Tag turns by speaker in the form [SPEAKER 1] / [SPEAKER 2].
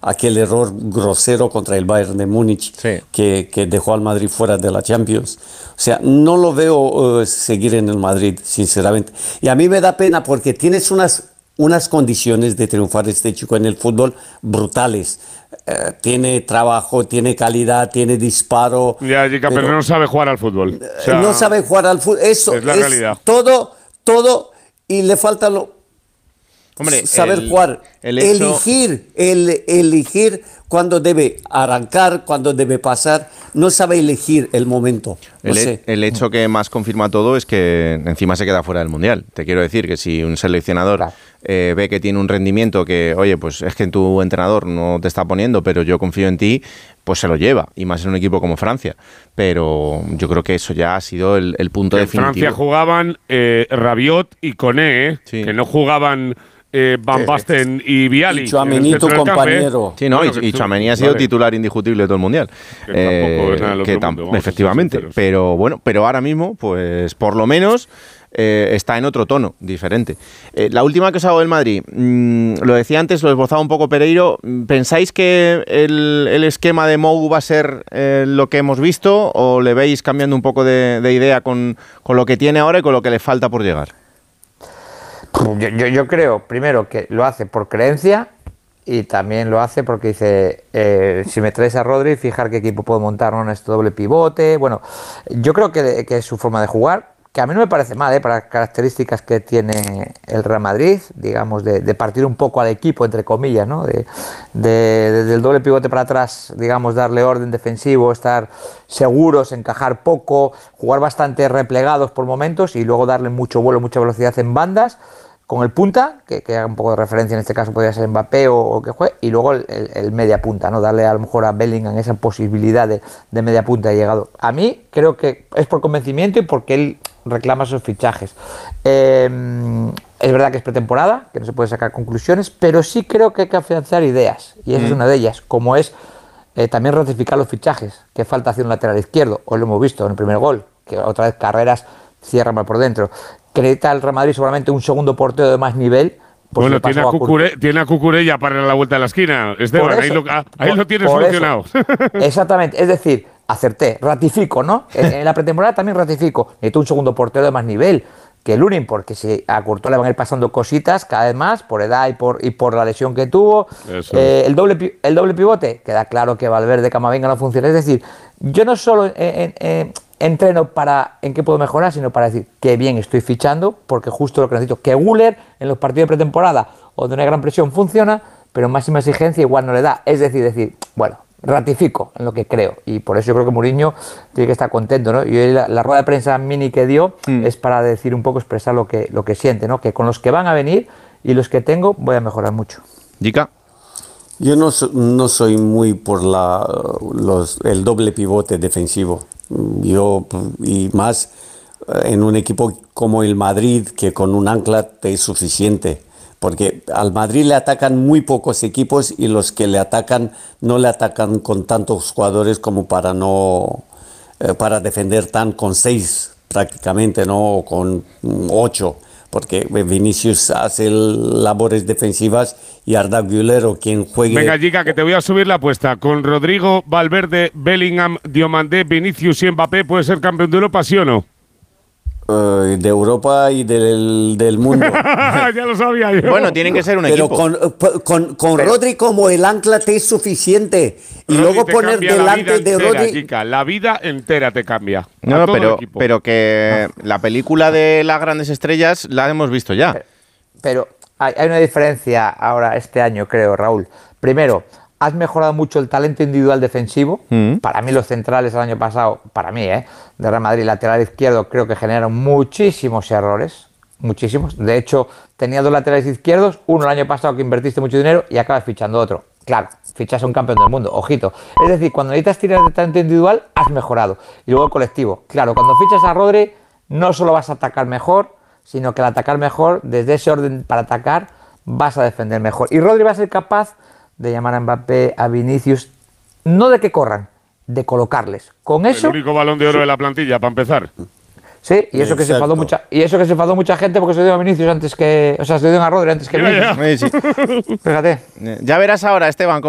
[SPEAKER 1] aquel error grosero contra el Bayern de Múnich,
[SPEAKER 2] Sí.
[SPEAKER 1] que dejó al Madrid fuera de la Champions. O sea, no lo veo seguir en el Madrid, sinceramente. Y a mí me da pena porque tienes unas condiciones de triunfar este chico en el fútbol brutales. Tiene trabajo, tiene calidad, tiene disparo.
[SPEAKER 3] Ya, Jica, pero no sabe jugar al fútbol. O sea,
[SPEAKER 1] no sabe jugar al fútbol. Eso
[SPEAKER 3] es la realidad.
[SPEAKER 1] todo, y le falta
[SPEAKER 2] Hombre,
[SPEAKER 1] saber jugar. Elegir cuándo debe arrancar, cuándo debe pasar. No sabe elegir el momento. No sé.
[SPEAKER 2] El hecho que más confirma todo es que encima se queda fuera del Mundial. Te quiero decir que si un seleccionador ve que tiene un rendimiento que, oye, pues es que tu entrenador no te está poniendo, pero yo confío en ti, pues se lo lleva, y más en un equipo como Francia. Pero yo creo que eso ya ha sido el punto definitivo.
[SPEAKER 3] En Francia jugaban Rabiot y Koné,
[SPEAKER 2] Sí.
[SPEAKER 3] que no jugaban Van Basten y Viali.
[SPEAKER 1] Y Tchouaméni, tu compañero.
[SPEAKER 2] Sí, no,
[SPEAKER 3] Bueno,
[SPEAKER 2] y Tchouaméni ha sido
[SPEAKER 3] vale.
[SPEAKER 2] titular indiscutible de todo el Mundial.
[SPEAKER 3] Que tampoco es nada del otro mundo, vamos a ser
[SPEAKER 2] efectivamente.
[SPEAKER 3] sinceros.
[SPEAKER 2] Pero bueno, pero ahora mismo, pues por lo menos está en otro tono, diferente. La última que os hago del Madrid, lo decía antes, lo esbozaba un poco Pereiro. ¿Pensáis que el esquema de Mou va a ser lo que hemos visto, o le veis cambiando un poco de idea con lo que tiene ahora y con lo que le falta por llegar?
[SPEAKER 4] Yo creo, primero, que lo hace por creencia, y también lo hace porque dice, si me traes a Rodri, fijar qué equipo puedo montar, ¿no? En este doble pivote. Bueno, yo creo que es su forma de jugar, que a mí no me parece mal, para las características que tiene el Real Madrid, digamos, de partir un poco al equipo, entre comillas, ¿no? Desde el doble pivote para atrás, digamos, darle orden defensivo, estar seguros, encajar poco, jugar bastante replegados por momentos, y luego darle mucho vuelo, mucha velocidad en bandas, con el punta, que haga un poco de referencia, en este caso podría ser Mbappé o que juegue, y luego el media punta, ¿no? Darle a lo mejor a Bellingham esa posibilidad de media punta de llegado. A mí creo que es por convencimiento y porque él reclama esos fichajes. Es verdad que es pretemporada, que no se puede sacar conclusiones, pero sí creo que hay que afianzar ideas, y esa es una de ellas, como es también ratificar los fichajes, que falta hacia un lateral izquierdo. Hoy lo hemos visto en el primer gol, que otra vez Carreras cierra mal por dentro. Necesita el Real Madrid seguramente un segundo portero de más nivel. Pues
[SPEAKER 3] Bueno, tiene a Cucurella para la vuelta de la esquina. Esteban, ahí lo tienes solucionado.
[SPEAKER 4] Exactamente, es decir, acerté, ratifico, ¿no? En la pretemporada también ratifico. Necesito un segundo portero de más nivel que Lunin, porque si a Courtois le van a ir pasando cositas cada vez más, por edad y por la lesión que tuvo. El doble pivote, queda claro que Valverde, Camavinga no funciona. Es decir, yo no solo entreno en qué puedo mejorar, sino para decir que bien estoy fichando, porque justo lo que necesito, que Güler en los partidos de pretemporada o de una gran presión funciona, pero en máxima exigencia igual no le da. Es decir, bueno, ratifico en lo que creo, y por eso yo creo que Mourinho tiene que estar contento, ¿no? Y hoy la rueda de prensa mini que dio es para decir un poco, expresar lo que siente, ¿no? Que con los que van a venir y los que tengo voy a mejorar mucho.
[SPEAKER 2] Jica.
[SPEAKER 1] Yo no soy muy por el doble pivote defensivo. Y más en un equipo como el Madrid, que con un ancla te es suficiente, porque al Madrid le atacan muy pocos equipos, y los que le atacan no le atacan con tantos jugadores como para defender con 6 prácticamente, no, o con 8, porque Vinicius hace labores defensivas y Arda Güler, o quien juegue.
[SPEAKER 3] Venga, Jica, que te voy a subir la apuesta. Con Rodrigo, Valverde, Bellingham, Diomandé, Vinicius y Mbappé, ¿puede ser campeón de Europa, sí o no?
[SPEAKER 1] De Europa y del mundo.
[SPEAKER 3] Ya lo sabía yo.
[SPEAKER 2] Bueno, tienen que ser un
[SPEAKER 1] Pero
[SPEAKER 2] equipo.
[SPEAKER 1] con Rodri como el ancla te es suficiente. Y
[SPEAKER 3] Rodri
[SPEAKER 1] luego
[SPEAKER 3] te
[SPEAKER 1] poner
[SPEAKER 3] cambia
[SPEAKER 1] delante de Rodri.
[SPEAKER 3] Jica, la vida entera te cambia.
[SPEAKER 2] No,
[SPEAKER 3] todo el equipo.
[SPEAKER 2] pero que la película de las grandes estrellas la hemos visto ya.
[SPEAKER 4] Pero hay una diferencia ahora, este año, creo, Raúl. Primero, has mejorado mucho el talento individual defensivo. Para mí los centrales el año pasado, de Real Madrid, lateral izquierdo, creo que generaron muchísimos errores. Muchísimos. De hecho, tenía 2 laterales izquierdos, uno el año pasado que invertiste mucho dinero y acabas fichando otro. Claro, fichas a un campeón del mundo, ojito. Es decir, cuando necesitas tirar de talento individual, has mejorado. Y luego el colectivo. Claro, cuando fichas a Rodri, no solo vas a atacar mejor, sino que al atacar mejor, desde ese orden para atacar, vas a defender mejor. Y Rodri va a ser capaz de llamar a Mbappé, a Vinicius, no de que corran, de colocarles. Con eso,
[SPEAKER 3] el único balón de oro de la plantilla, para empezar.
[SPEAKER 4] Sí, y eso que se enfadó mucha gente porque se dio a Vinicius se dio a Rodri antes que Vinicius.
[SPEAKER 2] Sí.
[SPEAKER 4] Fíjate.
[SPEAKER 2] Ya verás ahora, Esteban.